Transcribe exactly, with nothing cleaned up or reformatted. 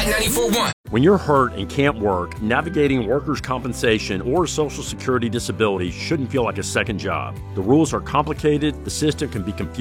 Hot ninety-four point one. When you're hurt and can't work, navigating workers' compensation or Social Security disability shouldn't feel like a second job. The rules are complicated, the system can be confusing.